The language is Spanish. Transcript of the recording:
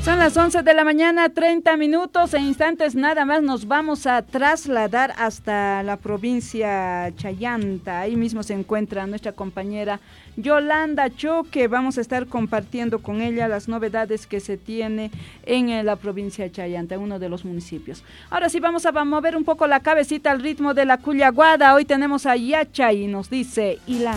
Son las 11 de la mañana, 30 minutos. En instantes nada más nos vamos a trasladar hasta la provincia Chayanta. Ahí mismo se encuentra nuestra compañera Yolanda Choque. Vamos a estar compartiendo con ella las novedades que se tiene en la provincia de Chayanta, uno de los municipios. Ahora sí vamos a mover un poco la cabecita al ritmo de la cuyaguada. Hoy tenemos a Yacha y nos dice Ilan.